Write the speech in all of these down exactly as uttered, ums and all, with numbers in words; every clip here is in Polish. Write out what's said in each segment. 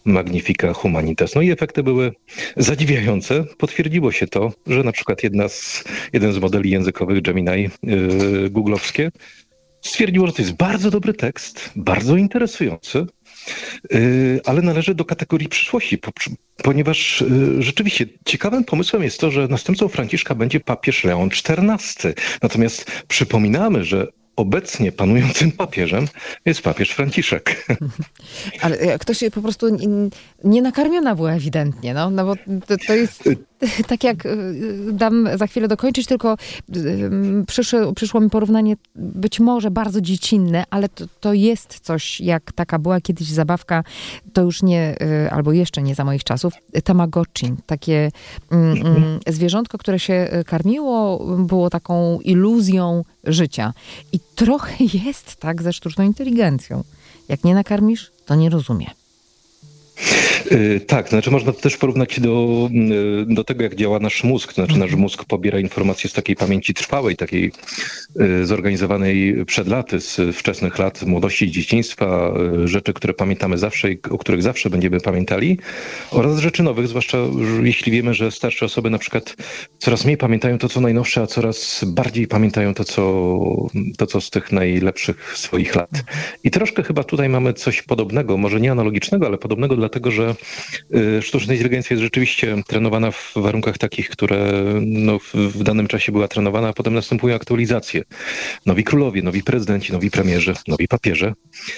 Magnifica Humanitas. No i efekty były zadziwiające. Potwierdziło się to, że na przykład jedna z, jeden z modeli językowych Gemini yy, googlowskie stwierdziło, że to jest bardzo dobry tekst, bardzo interesujący, yy, ale należy do kategorii przyszłości, po, ponieważ yy, rzeczywiście ciekawym pomysłem jest to, że następcą Franciszka będzie papież Leon czternasty. Natomiast przypominamy, że obecnie panującym papieżem jest papież Franciszek. Ale ktoś po prostu nienakarmiona była ewidentnie, no, no bo to, to jest tak jak, dam za chwilę dokończyć, tylko przyszło, przyszło mi porównanie być może bardzo dziecinne, ale to, to jest coś, jak taka była kiedyś zabawka, to już nie, albo jeszcze nie za moich czasów, Tamagotchi. Takie mm, zwierzątko, które się karmiło, było taką iluzją życia. I trochę jest tak ze sztuczną inteligencją. Jak nie nakarmisz, to nie rozumie. Yy, tak, znaczy można to też porównać do, yy, do tego, jak działa nasz mózg. Znaczy nasz mózg pobiera informacje z takiej pamięci trwałej, takiej yy, zorganizowanej przed laty, z wczesnych lat młodości i dzieciństwa, yy, rzeczy, które pamiętamy zawsze i o których zawsze będziemy pamiętali, oraz rzeczy nowych, zwłaszcza jeśli wiemy, że starsze osoby na przykład coraz mniej pamiętają to, co najnowsze, a coraz bardziej pamiętają to, co, to, co z tych najlepszych swoich lat. I troszkę chyba tutaj mamy coś podobnego, może nie analogicznego, ale podobnego dlatego, że sztuczna inteligencja jest rzeczywiście trenowana w warunkach takich, które no, w, w danym czasie była trenowana, a potem następują aktualizacje. Nowi królowie, nowi prezydenci, nowi premierzy, nowi papieże.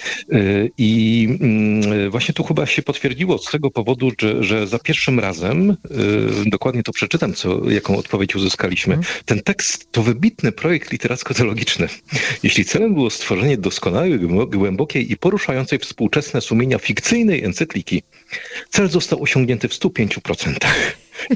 I właśnie tu chyba się potwierdziło z tego powodu, że, że za pierwszym razem, dokładnie to przeczytam, co, jaką odpowiedź uzyskaliśmy, ten tekst to wybitny projekt literacko-teologiczny. Jeśli celem było stworzenie doskonałej, głębokiej i poruszającej współczesne sumienia fikcyjnej encykliki, cel został osiągnięty w stu pięciu procentach.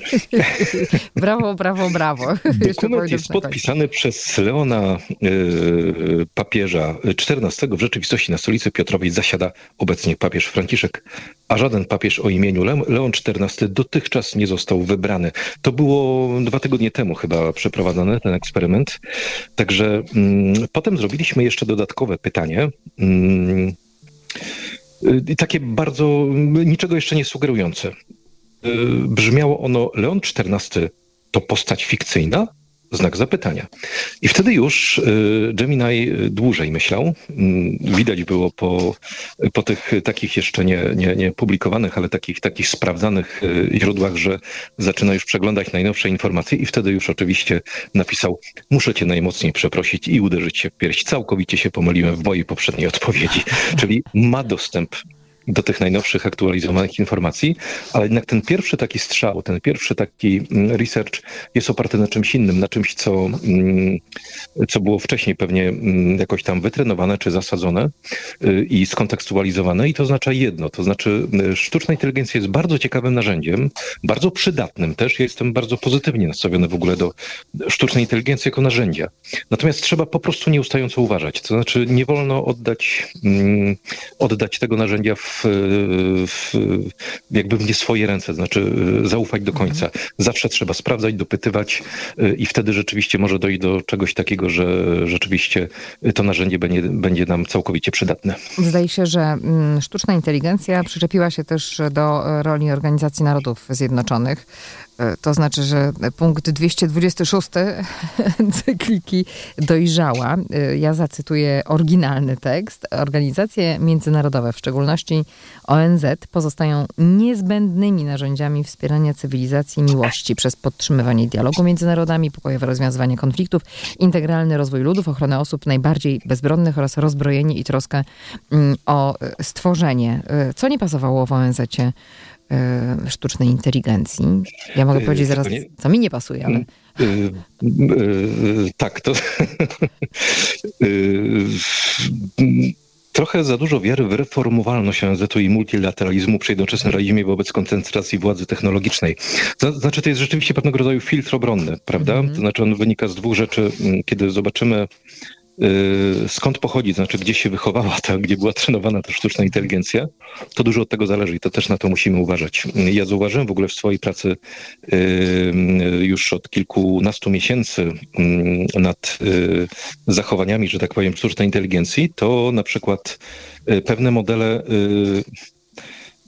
Brawo, brawo, brawo. Dokument jest podpisany przez Leona y, papieża czternastego. W rzeczywistości na stolicy Piotrowej zasiada obecnie papież Franciszek, a żaden papież o imieniu Le- Leon czternasty dotychczas nie został wybrany. To było dwa tygodnie temu chyba przeprowadzony ten eksperyment. Także y, potem zrobiliśmy jeszcze dodatkowe pytanie. Y, I takie bardzo, niczego jeszcze nie sugerujące. Brzmiało ono: Leon czternasty to postać fikcyjna? Znak zapytania. I wtedy już Gemini dłużej myślał. Widać było po, po tych takich jeszcze nie, nie, nie publikowanych, ale takich, takich sprawdzanych źródłach, że zaczyna już przeglądać najnowsze informacje i wtedy już oczywiście napisał: muszę cię najmocniej przeprosić i uderzyć się w pierś. Całkowicie się pomyliłem w mojej poprzedniej odpowiedzi. Czyli ma dostęp do tych najnowszych, aktualizowanych informacji, ale jednak ten pierwszy taki strzał, ten pierwszy taki research jest oparty na czymś innym, na czymś, co, co było wcześniej pewnie jakoś tam wytrenowane czy zasadzone i skontekstualizowane. I to oznacza jedno, to znaczy sztuczna inteligencja jest bardzo ciekawym narzędziem, bardzo przydatnym też. Ja jestem bardzo pozytywnie nastawiony w ogóle do sztucznej inteligencji jako narzędzia. Natomiast trzeba po prostu nieustająco uważać. To znaczy nie wolno oddać, oddać tego narzędzia w W, jakby w nie swoje ręce, znaczy zaufać do końca. Zawsze trzeba sprawdzać, dopytywać i wtedy rzeczywiście może dojść do czegoś takiego, że rzeczywiście to narzędzie będzie, będzie nam całkowicie przydatne. Zdaje się, że sztuczna inteligencja przyczepiła się też do roli Organizacji Narodów Zjednoczonych. To znaczy, że punkt dwieście dwadzieścia sześć encykliki dojrzała. Ja zacytuję oryginalny tekst. Organizacje międzynarodowe, w szczególności O N Z, pozostają niezbędnymi narzędziami wspierania cywilizacji i miłości przez podtrzymywanie dialogu między narodami, pokojowe rozwiązywanie konfliktów, integralny rozwój ludów, ochronę osób najbardziej bezbronnych oraz rozbrojenie i troskę o stworzenie. Co nie pasowało w O N Z-cie sztucznej inteligencji? Ja mogę powiedzieć zaraz, co mi nie pasuje, ale... Tak, to... Trochę za dużo wiary w reformowalność O N Z-u i multilateralizmu przy jednoczesnym realizmie wobec koncentracji władzy technologicznej. To znaczy, to jest rzeczywiście pewnego rodzaju filtr obronny, prawda? Mm-hmm. To znaczy, on wynika z dwóch rzeczy. Kiedy zobaczymy, skąd pochodzi, to znaczy gdzie się wychowała ta, gdzie była trenowana ta sztuczna inteligencja, to dużo od tego zależy i to też na to musimy uważać. Ja zauważyłem w ogóle w swojej pracy już od kilkunastu miesięcy nad zachowaniami, że tak powiem, sztucznej inteligencji, to na przykład pewne modele